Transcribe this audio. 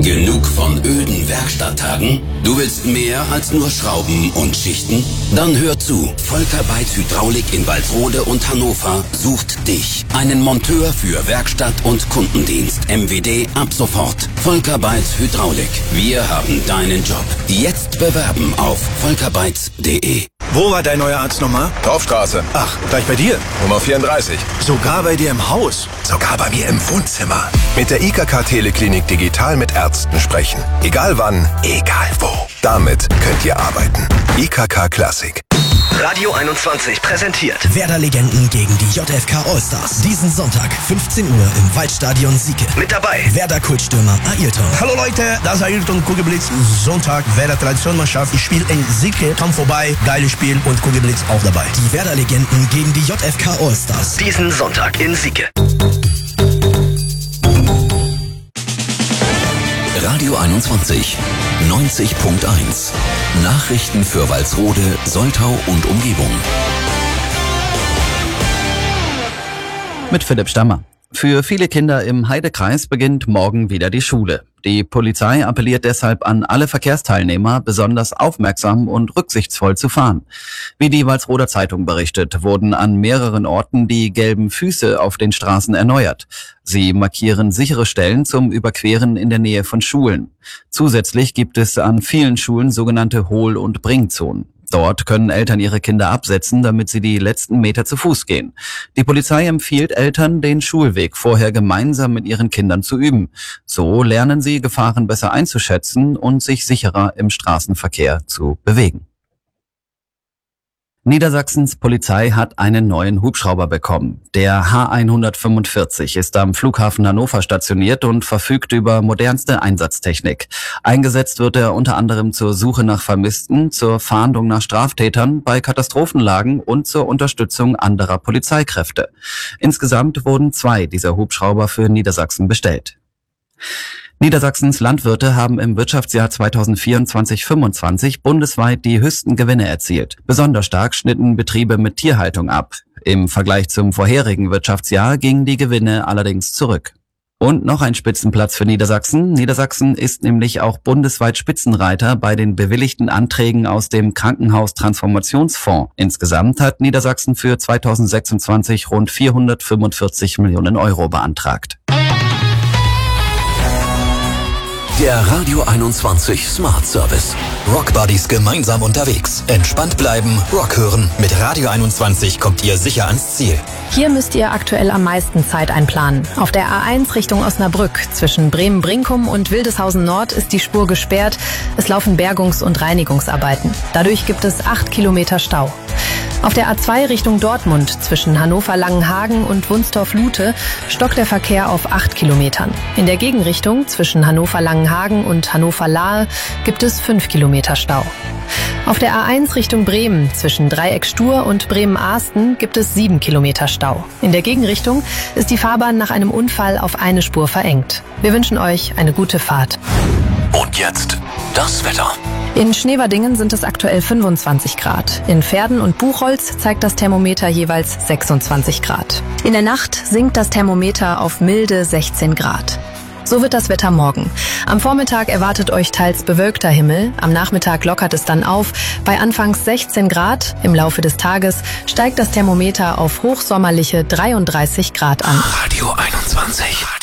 Genug von öden Werkstatttagen? Du willst mehr als nur Schrauben und Schichten? Dann hör zu. Volker Beitz Hydraulik in Walsrode und Hannover sucht dich. Einen Monteur für Werkstatt und Kundendienst. MWD ab sofort. Volker Beitz Hydraulik. Wir haben deinen Job. Jetzt bewerben auf volkerbeitz.de. Wo war dein neuer Arzt nochmal? Dorfstraße. Ach, gleich bei dir? Nummer 34. Sogar bei dir im Haus? Sogar bei mir im Wohnzimmer. Mit der IKK Teleklinik digital mit Ärzten sprechen. Egal wann, egal wo. Damit könnt ihr arbeiten. IKK Klassik. Radio 21 präsentiert Werder-Legenden gegen die JFK Allstars. Diesen Sonntag, 15 Uhr im Waldstadion Sieke. Mit dabei Werder-Kultstürmer Ayrton. Hallo Leute, das ist Ayrton Kugelblitz. Sonntag, Werder-Traditionmannschaft. Ich spiele in Sieke. Komm vorbei, geiles Spiel und Kugelblitz auch dabei. Die Werder-Legenden gegen die JFK Allstars. diesen Sonntag in Sieke. Radio 21 90.1. Nachrichten für Walsrode, Soltau und Umgebung. Mit Philipp Stammer. Für viele Kinder im Heidekreis beginnt morgen wieder die Schule. Die Polizei appelliert deshalb an alle Verkehrsteilnehmer, besonders aufmerksam und rücksichtsvoll zu fahren. Wie die Walsroder Zeitung berichtet, wurden an mehreren Orten die gelben Füße auf den Straßen erneuert. Sie markieren sichere Stellen zum Überqueren in der Nähe von Schulen. Zusätzlich gibt es an vielen Schulen sogenannte Hohl- und Bringzonen. Dort können Eltern ihre Kinder absetzen, damit sie die letzten Meter zu Fuß gehen. Die Polizei empfiehlt Eltern, den Schulweg vorher gemeinsam mit ihren Kindern zu üben. So lernen sie, Gefahren besser einzuschätzen und sich sicherer im Straßenverkehr zu bewegen. Niedersachsens Polizei hat einen neuen Hubschrauber bekommen. Der H145 ist am Flughafen Hannover stationiert und verfügt über modernste Einsatztechnik. Eingesetzt wird er unter anderem zur Suche nach Vermissten, zur Fahndung nach Straftätern, bei Katastrophenlagen und zur Unterstützung anderer Polizeikräfte. Insgesamt wurden 2 dieser Hubschrauber für Niedersachsen bestellt. Niedersachsens Landwirte haben im Wirtschaftsjahr 2024/25 bundesweit die höchsten Gewinne erzielt. Besonders stark schnitten Betriebe mit Tierhaltung ab. Im Vergleich zum vorherigen Wirtschaftsjahr gingen die Gewinne allerdings zurück. Und noch ein Spitzenplatz für Niedersachsen. Niedersachsen ist nämlich auch bundesweit Spitzenreiter bei den bewilligten Anträgen aus dem Krankenhaustransformationsfonds. Insgesamt hat Niedersachsen für 2026 rund 445 Millionen Euro beantragt. Der Radio 21 Smart Service. Rock Buddies gemeinsam unterwegs. Entspannt bleiben, Rock hören. Mit Radio 21 kommt ihr sicher ans Ziel. Hier müsst ihr aktuell am meisten Zeit einplanen. Auf der A1 Richtung Osnabrück zwischen Bremen-Brinkum und Wildeshausen Nord ist die Spur gesperrt. Es laufen Bergungs- und Reinigungsarbeiten. Dadurch gibt es 8 Kilometer Stau. Auf der A2 Richtung Dortmund zwischen Hannover-Langenhagen und Wunstorf-Lute stockt der Verkehr auf 8 Kilometern. In der Gegenrichtung zwischen Hannover-Langenhagen und Hannover-Lahe gibt es 5 Kilometer Stau. Auf der A1 Richtung Bremen zwischen Dreieck-Stur und Bremen-Ahsten gibt es 7 Kilometer Stau. In der Gegenrichtung ist die Fahrbahn nach einem Unfall auf eine Spur verengt. Wir wünschen euch eine gute Fahrt. Und jetzt das Wetter. In Schneverdingen sind es aktuell 25 Grad. In Verden und Buchholz zeigt das Thermometer jeweils 26 Grad. In der Nacht sinkt das Thermometer auf milde 16 Grad. So wird das Wetter morgen. Am Vormittag erwartet euch teils bewölkter Himmel. Am Nachmittag lockert es dann auf. Bei anfangs 16 Grad. Im Laufe des Tages steigt das Thermometer auf hochsommerliche 33 Grad an. Radio 21.